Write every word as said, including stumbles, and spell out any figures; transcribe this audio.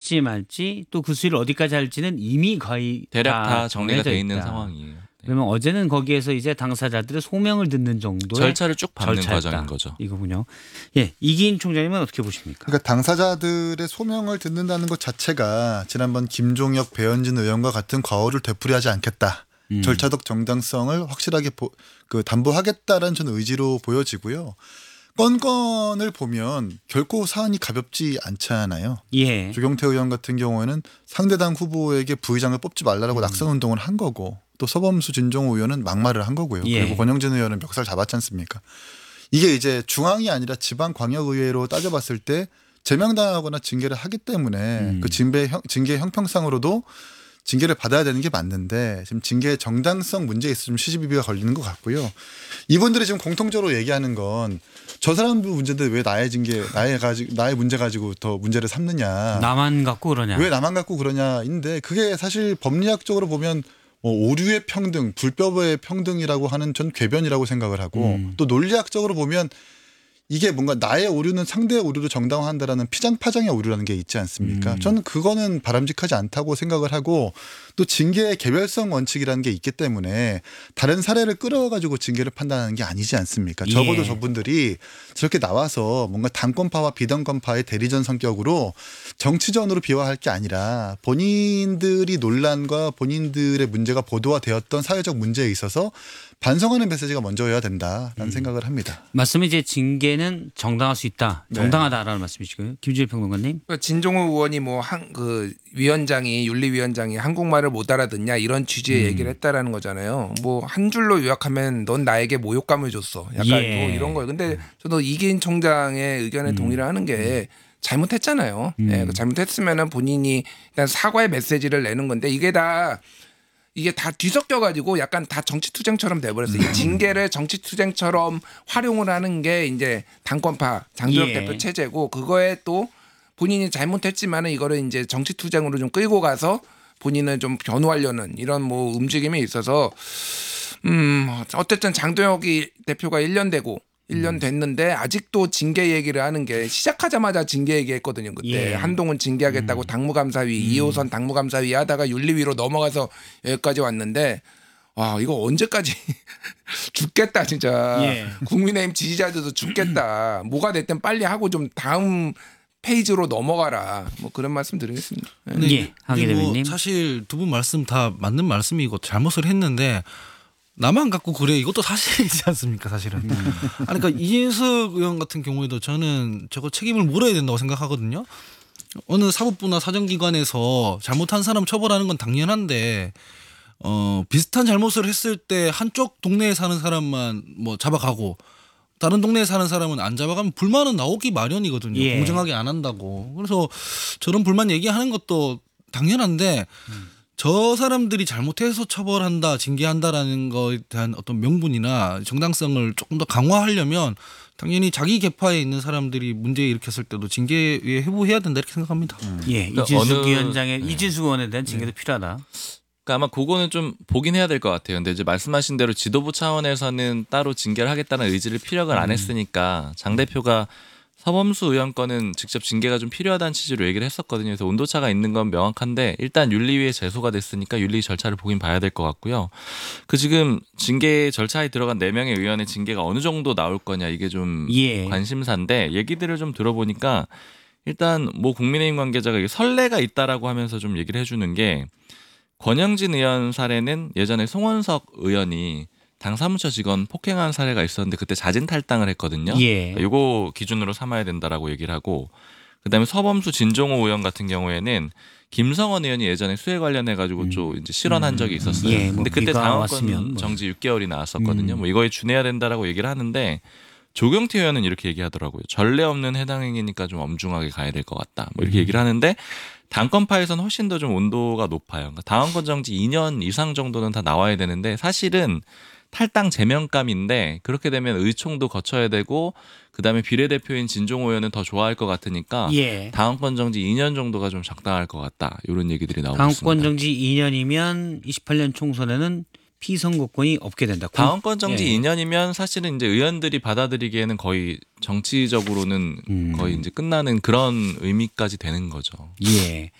할지 말지 또 그 수위를 어디까지 할지는 이미 거의 대략 다 정리가 정해져 돼 있는 있다. 상황이에요. 네. 그러면 어제는 거기에서 이제 당사자들의 소명을 듣는 정도의 절차를 쭉 밟는 절차였다. 과정인 거죠. 이거군요. 예, 이기인 총장님은 어떻게 보십니까? 그러니까 당사자들의 소명을 듣는다는 것 자체가 지난번 김종혁, 배현진 의원과 같은 과오를 되풀이하지 않겠다. 음. 절차적 정당성을 확실하게 보, 그 담보하겠다라는 저는 의지로 보여지고요. 건건을 보면 결코 사안이 가볍지 않잖아요. 예. 조경태 의원 같은 경우에는 상대당 후보에게 부의장을 뽑지 말라고 음. 낙선 운동을 한 거고 또 서범수 진종호 의원은 막말을 한 거고요. 예. 그리고 권영진 의원은 멱살 잡았지 않습니까? 이게 이제 중앙이 아니라 지방광역의회로 따져봤을 때 제명당하거나 징계를 하기 때문에 음. 그 징계, 형, 징계 형평상으로도 징계를 받아야 되는 게 맞는데 지금 징계의 정당성 문제에 있어서 좀 시시비비가 걸리는 것 같고요. 이분들이 지금 공통적으로 얘기하는 건 저 사람도 문제인데 왜 나의 징계, 나의 가지고 나의 문제 가지고 더 문제를 삼느냐. 나만 갖고 그러냐. 왜 나만 갖고 그러냐인데 그게 사실 법리학적으로 보면 뭐 오류의 평등, 불법의 평등이라고 하는 전 궤변이라고 생각을 하고 음. 또 논리학적으로 보면 이게 뭔가 나의 오류는 상대의 오류를 정당화한다라는 피장파장의 오류라는 게 있지 않습니까? 음. 저는 그거는 바람직하지 않다고 생각을 하고 또 징계의 개별성 원칙이라는 게 있기 때문에 다른 사례를 끌어가지고 징계를 판단하는 게 아니지 않습니까? 예. 적어도 저분들이 저렇게 나와서 뭔가 당권파와 비당권파의 대리전 성격으로 정치전으로 비화할 게 아니라 본인들이 논란과 본인들의 문제가 보도화되었던 사회적 문제에 있어서 반성하는 메시지가 먼저여야 된다라는 음. 생각을 합니다. 말씀은 이제 징계는 정당할 수 있다. 네. 정당하다라는 말씀이시고요. 김주일 평론가님. 그러니까 진종호 의원이 뭐 한 그 위원장이 윤리위원장이 한국말을 못 알아듣냐 이런 취지의 음. 얘기를 했다라는 거잖아요. 뭐 한 줄로 요약하면 넌 나에게 모욕감을 줬어. 약간 예. 뭐 이런 거예요. 근데 저도 이기인 총장의 의견에 음. 동의를 하는 게 잘못했잖아요. 음. 예, 잘못했으면은 본인이 일단 사과의 메시지를 내는 건데 이게 다 이게 다 뒤섞여가지고 약간 다 정치투쟁처럼 돼버렸어요. 이 징계를 정치투쟁처럼 활용을 하는 게 이제 당권파 장도혁 예. 대표 체제고 그거에 또 본인이 잘못했지만은 이거를 이제 정치투쟁으로 좀 끌고 가서 본인을 좀 변호하려는 이런 뭐 움직임이 있어서 음 어쨌든 장도혁이 대표가 일 년 되고 일 년 됐는데 아직도 징계 얘기를 하는 게 시작하자마자 징계 얘기했거든요. 그때 예. 한동훈 징계하겠다고 음. 당무감사위 이 호선 당무감사위 하다가 윤리위로 넘어가서 여기까지 왔는데 와 이거 언제까지 죽겠다 진짜. 예. 국민의힘 지지자들도 죽겠다. 뭐가 됐든 빨리 하고 좀 다음 페이지로 넘어가라. 뭐 그런 말씀 드리겠습니다. 예. 근데 예, 하기 이게 뭐 대변인. 사실 두 분 말씀 다 맞는 말씀이고 잘못을 했는데 나만 갖고 그래 이것도 사실이지 않습니까 사실은. 음. 아니, 그러니까 이인석 의원 같은 경우에도 저는 저거 책임을 물어야 된다고 생각하거든요. 어느 사법부나 사정기관에서 잘못한 사람 처벌하는 건 당연한데 어, 비슷한 잘못을 했을 때 한쪽 동네에 사는 사람만 뭐 잡아가고 다른 동네에 사는 사람은 안 잡아가면 불만은 나오기 마련이거든요. 예. 공정하게 안 한다고. 그래서 저런 불만 얘기하는 것도 당연한데 음. 저 사람들이 잘못해서 처벌한다, 징계한다라는 거에 대한 어떤 명분이나 정당성을 조금 더 강화하려면 당연히 자기 계파에 있는 사람들이 문제 일으켰을 때도 징계에 회부해야 된다 이렇게 생각합니다. 음. 예, 그러니까 이진숙 어느- 위원장의 네. 이진숙 의원에 대한 징계도 필요하다. 그러니까 아마 그거는 좀 보긴 해야 될 것 같아요. 근데 이제 말씀하신 대로 지도부 차원에서는 따로 징계를 하겠다는 의지를 피력을 안 음. 했으니까 장 대표가 서범수 의원 건은 직접 징계가 좀 필요하다는 취지로 얘기를 했었거든요. 그래서 온도차가 있는 건 명확한데 일단 윤리위에 제소가 됐으니까 윤리 절차를 보긴 봐야 될 것 같고요. 그 지금 징계 절차에 들어간 네 명의 의원의 징계가 어느 정도 나올 거냐 이게 좀 예. 관심사인데 얘기들을 좀 들어보니까 일단 뭐 국민의힘 관계자가 이게 선례가 있다라고 하면서 좀 얘기를 해주는 게 권영진 의원 사례는 예전에 송원석 의원이 당 사무처 직원 폭행한 사례가 있었는데 그때 자진 탈당을 했거든요. 예. 그러니까 이거 기준으로 삼아야 된다라고 얘기를 하고 그다음에 서범수 진종호 의원 같은 경우에는 김성원 의원이 예전에 수해 관련해 가지고 음. 좀 이제 실언한 적이 있었어요. 예, 뭐 근데 그때 비가 당원권 왔으면 뭐. 정지 육 개월이 나왔었거든요. 음. 뭐 이거에 준해야 된다라고 얘기를 하는데 조경태 의원은 이렇게 얘기하더라고요. 전례 없는 해당 행위니까 좀 엄중하게 가야 될 것 같다. 뭐 이렇게 음. 얘기를 하는데 당권파에서는 훨씬 더 좀 온도가 높아요. 그러니까 당원권 정지 이 년 이상 정도는 다 나와야 되는데 사실은 탈당 제명감인데 그렇게 되면 의총도 거쳐야 되고 그다음에 비례대표인 진종호 의원은 더 좋아할 것 같으니까 예. 당원권 정지 이 년 정도가 좀 적당할 것 같다. 이런 얘기들이 나오고 당권 있습니다. 정지 이 년이면 이십팔 년 총선에는 피선거권이 없게 된다. 당원권 정지 예. 이 년이면 사실은 이제 의원들이 받아들이기에는 거의 정치적으로는 음. 거의 이제 끝나는 그런 의미까지 되는 거죠. 예.